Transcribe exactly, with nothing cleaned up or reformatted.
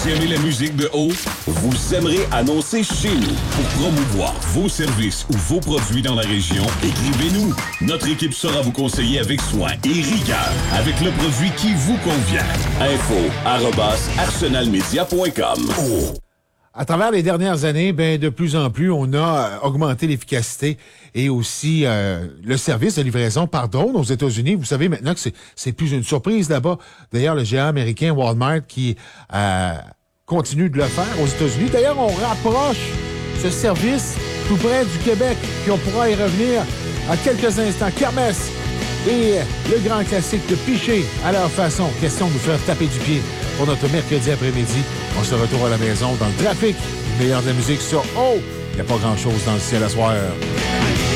Vous aimez la musique de haut? Vous aimerez annoncer chez nous. Pour promouvoir vos services ou vos produits dans la région, écrivez-nous. Notre équipe saura vous conseiller avec soin et rigueur avec le produit qui vous convient. Info arobase arsenalmedia point com. Oh. À travers les dernières années, ben de plus en plus, on a euh, augmenté l'efficacité et aussi euh, le service de livraison par drone aux États-Unis. Vous savez maintenant que c'est, c'est plus une surprise là-bas. D'ailleurs, le géant américain Walmart qui euh, continue de le faire aux États-Unis. D'ailleurs, on rapproche ce service tout près du Québec, puis on pourra y revenir à quelques instants. Kermesse et le grand classique de picher à leur façon. Question de nous faire taper du pied pour notre mercredi après-midi. On se retrouve à la maison dans le trafic. Le meilleur de la musique sur Oh! Il n'y a pas grand-chose dans le ciel à soir.